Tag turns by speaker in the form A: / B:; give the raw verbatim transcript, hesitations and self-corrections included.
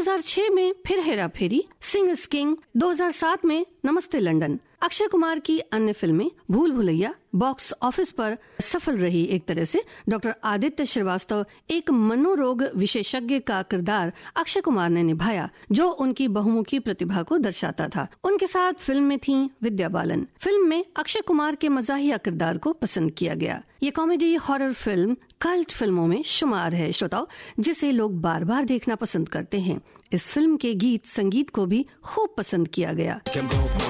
A: हज़ार छह में फिर हेरा फेरी, सिंह इज किंग, दो हज़ार सात में नमस्ते लंदन। अक्षय कुमार की अन्य फिल्में भूल भुलैया बॉक्स ऑफिस पर सफल रही। एक तरह से डॉक्टर आदित्य श्रीवास्तव एक मनोरोग विशेषज्ञ का किरदार अक्षय कुमार ने निभाया, जो उनकी बहुमुखी प्रतिभा को दर्शाता था। उनके साथ फिल्म में थीं विद्या बालन। फिल्म में अक्षय कुमार के मजाहिया किरदार को पसंद किया गया। ये कॉमेडी हॉरर फिल्म कल्ट फिल्मों में शुमार है श्रोताओ, जिसे लोग बार बार देखना पसंद करते हैं। इस फिल्म के गीत संगीत को भी खूब पसंद किया गया।